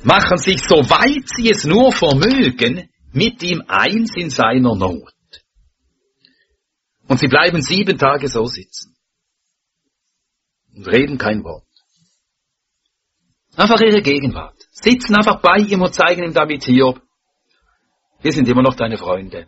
machen sich, soweit sie es nur vermögen, mit ihm eins in seiner Not. Und sie bleiben 7 Tage so sitzen und reden kein Wort. Einfach ihre Gegenwart. Sitzen einfach bei ihm und zeigen ihm damit: Hiob, wir sind immer noch deine Freunde.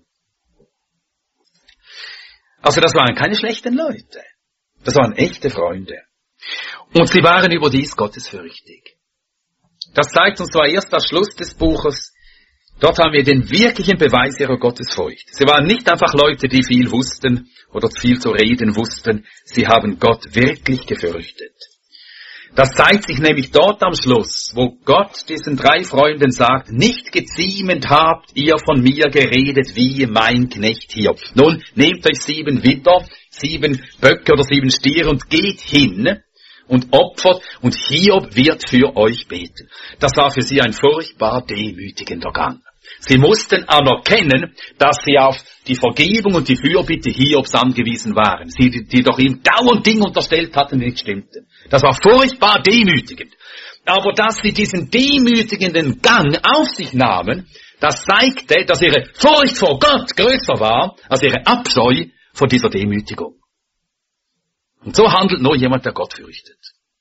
Also das waren keine schlechten Leute. Das waren echte Freunde. Und sie waren überdies gottesfürchtig. Das zeigt uns zwar erst am Schluss des Buches. Dort haben wir den wirklichen Beweis ihrer Gottesfurcht. Sie waren nicht einfach Leute, die viel wussten oder viel zu reden wussten. Sie haben Gott wirklich gefürchtet. Das zeigt sich nämlich dort am Schluss, wo Gott diesen 3 Freunden sagt: Nicht geziemend habt ihr von mir geredet wie mein Knecht Hiob. Nun, nehmt euch 7 Widder, 7 Böcke oder 7 Stiere und geht hin und opfert, und Hiob wird für euch beten. Das war für sie ein furchtbar demütigender Gang. Sie mussten anerkennen, dass sie auf die Vergebung und die Fürbitte Hiobs angewiesen waren. Sie, die doch ihm dauernd Dinge unterstellt hatten, die nicht stimmten. Das war furchtbar demütigend. Aber dass sie diesen demütigenden Gang auf sich nahmen, das zeigte, dass ihre Furcht vor Gott größer war als ihre Abscheu vor dieser Demütigung. Und so handelt nur jemand, der Gott fürchtet.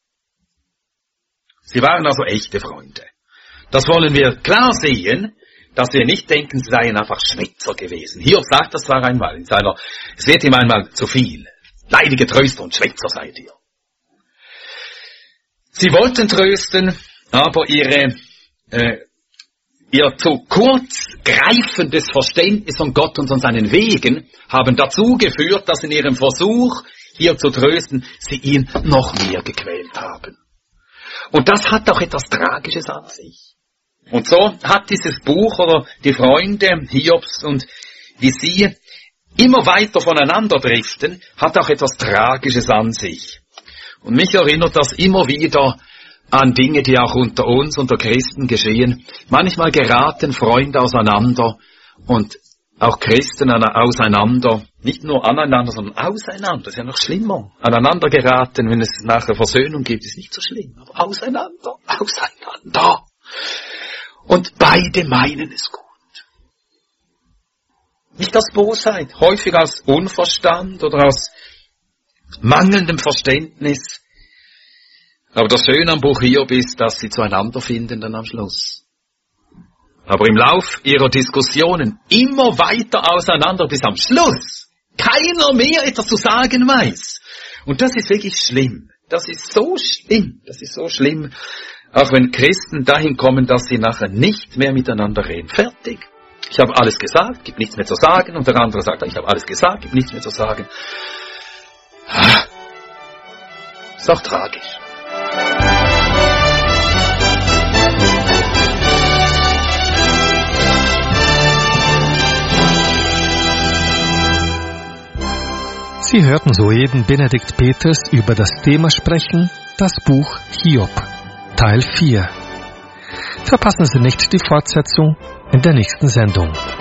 Sie waren also echte Freunde. Das wollen wir klar sehen, dass wir nicht denken, sie seien einfach Schwätzer gewesen. Hiob sagt das zwar einmal es wird ihm einmal zu viel. Leidige Tröster und Schwätzer seid ihr. Sie wollten trösten, aber ihr zu kurz greifendes Verständnis von Gott und von seinen Wegen haben dazu geführt, dass in ihrem Versuch, hier zu trösten, sie ihn noch mehr gequält haben. Und das hat auch etwas Tragisches an sich. Und so hat dieses Buch oder die Freunde Hiobs und wie sie immer weiter voneinander driften, hat auch etwas Tragisches an sich. Und mich erinnert das immer wieder an Dinge, die auch unter uns, unter Christen geschehen. Manchmal geraten Freunde auseinander und auch Christen auseinander, nicht nur aneinander, sondern auseinander. Das ist ja noch schlimmer. Aneinander geraten, wenn es nachher Versöhnung gibt, ist nicht so schlimm. Aber auseinander. Und beide meinen es gut. Nicht aus Bosheit, häufig aus Unverstand oder aus mangelndem Verständnis. Aber das Schöne am Buch Hiob ist, dass sie zueinander finden dann am Schluss. Aber im Lauf ihrer Diskussionen immer weiter auseinander bis am Schluss keiner mehr etwas zu sagen weiß. Und das ist wirklich schlimm. Das ist so schlimm. Auch wenn Christen dahin kommen, dass sie nachher nicht mehr miteinander reden. Fertig. Ich habe alles gesagt, gibt nichts mehr zu sagen. Und der andere sagt, ich habe alles gesagt, gibt nichts mehr zu sagen. Ist auch tragisch. Sie hörten soeben Benedikt Peters über das Thema sprechen, das Buch Hiob, Teil 4. Verpassen Sie nicht die Fortsetzung in der nächsten Sendung.